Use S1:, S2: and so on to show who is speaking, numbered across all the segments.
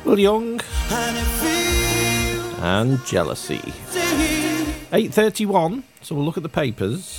S1: Will Young and Jealousy. 8:31, so we'll look at the papers.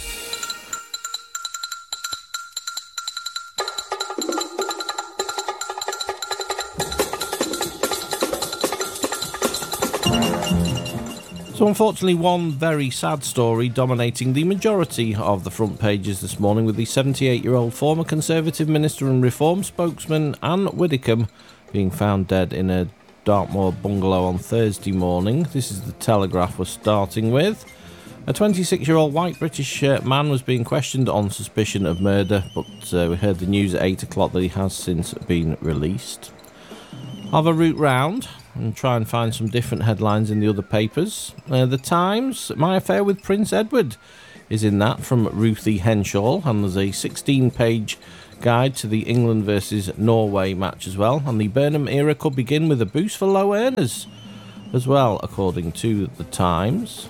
S1: So unfortunately, one very sad story dominating the majority of the front pages this morning, with the 78-year-old former Conservative Minister and Reform spokesman Anne Widdecombe being found dead in a Dartmoor bungalow on Thursday morning. This is the Telegraph we're starting with. A 26-year-old white British man was being questioned on suspicion of murder, but we heard the news at 8 o'clock that he has since been released. I'll have a route round and try and find some different headlines in the other papers. The Times, My Affair with Prince Edward is in that, from Ruthie Henshaw, and there's a 16-page guide to the England versus Norway match as well, and the Burnham era could begin with a boost for low earners as well, according to the Times.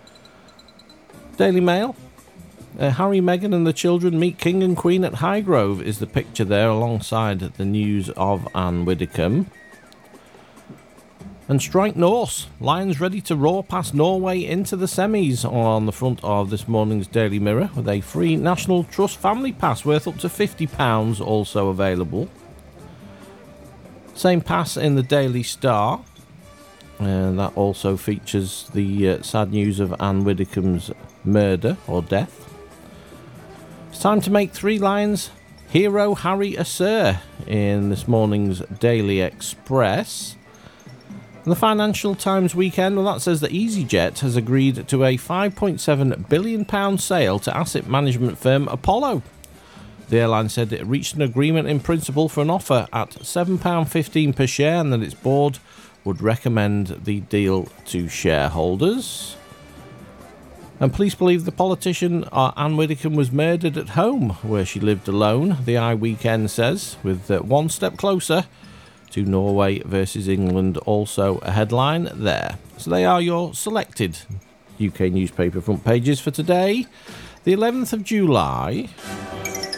S1: Daily Mail, Harry, Meghan and the children meet King and Queen at Highgrove is the picture there, alongside the news of Anne Widdecombe. And Strike Norse, Lions ready to roar past Norway into the semis, on the front of this morning's Daily Mirror, with a free National Trust family pass worth up to £50 also available. Same pass in the Daily Star, and that also features the sad news of Anne Widdecombe's murder or death. It's time to make 3 Lions hero Harry a Sir in this morning's Daily Express. And the Financial Times Weekend, well, that says that EasyJet has agreed to a £5.7 billion sale to asset management firm Apollo. The airline said it reached an agreement in principle for an offer at £7.15 per share, and that its board would recommend the deal to shareholders. And police believe the politician Anne Widdecombe was murdered at home, where she lived alone, the iWeekend says, with one step closer to Norway versus England, also a headline there. So they are your selected UK newspaper front pages for today, the 11th of July.